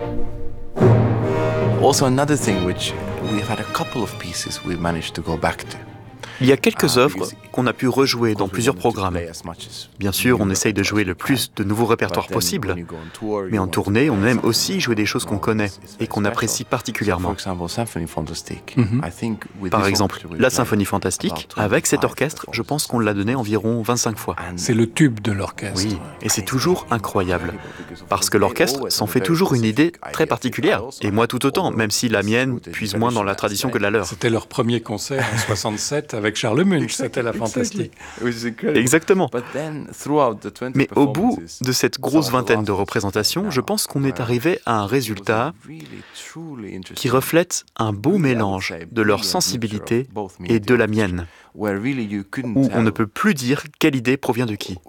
Also, another thing which we've had a couple of pieces we managed to go back to. Il y a quelques œuvres qu'on a pu rejouer dans plusieurs programmes. Bien sûr, on essaye de jouer le plus de nouveaux répertoires possible, mais en tournée, on aime aussi jouer des choses qu'on connaît et qu'on apprécie particulièrement. Par exemple, la Symphonie Fantastique, avec cet orchestre, je pense qu'on l'a donné environ 25 fois. C'est le tube de l'orchestre. Oui, et c'est toujours incroyable, parce que l'orchestre s'en fait toujours une idée très particulière, et moi tout autant, même si la mienne puise moins dans la tradition que la leur. C'était leur premier concert en 67 avec Charles Munch, c'était la Fantastique. Exactement. Mais au bout de cette grosse vingtaine de représentations, je pense qu'on est arrivé à un résultat qui reflète un beau mélange de leur sensibilité et de la mienne, où on ne peut plus dire quelle idée provient de qui.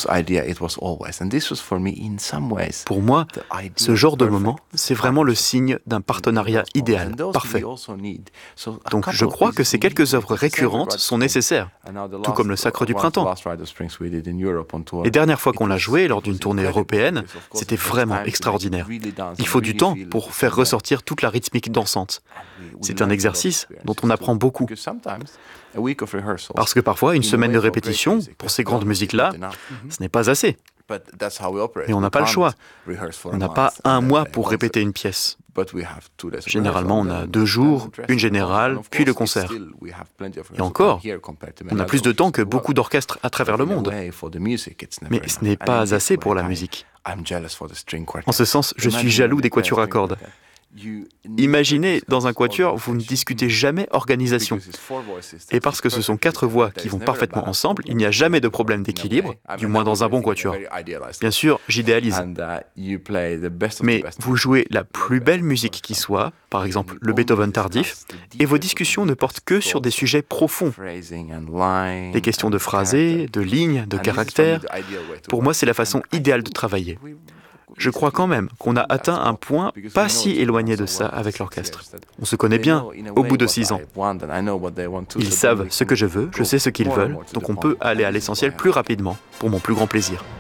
Pour moi, ce genre de moment, c'est vraiment le signe d'un partenariat idéal, parfait. Donc je crois que ces quelques œuvres récurrentes sont nécessaires, tout comme le Sacre du Printemps. Les dernières fois qu'on l'a joué lors d'une tournée européenne, c'était vraiment extraordinaire. Il faut du temps pour faire ressortir toute la rythmique dansante. C'est un exercice dont on apprend beaucoup. Parce que parfois, une semaine de répétition, pour ces grandes musiques-là, ce n'est pas assez. Mais on n'a pas le choix. On n'a pas un mois pour répéter une pièce. Généralement, on a 2 jours, une générale, puis le concert. Et encore, on a plus de temps que beaucoup d'orchestres à travers le monde. Mais ce n'est pas assez pour la musique. En ce sens, je suis jaloux des quatuors à cordes. Imaginez, dans un quatuor, vous ne discutez jamais organisation. Et parce que ce sont 4 voix qui vont parfaitement ensemble, il n'y a jamais de problème d'équilibre, du moins dans un bon quatuor. Bien sûr, j'idéalise. Mais vous jouez la plus belle musique qui soit, par exemple le Beethoven tardif, et vos discussions ne portent que sur des sujets profonds. Des questions de phrasé, de lignes, de caractères. Pour moi, c'est la façon idéale de travailler. Je crois quand même qu'on a atteint un point pas si éloigné de ça avec l'orchestre. On se connaît bien au bout de 6 ans. Ils savent ce que je veux, je sais ce qu'ils veulent, donc on peut aller à l'essentiel plus rapidement, pour mon plus grand plaisir.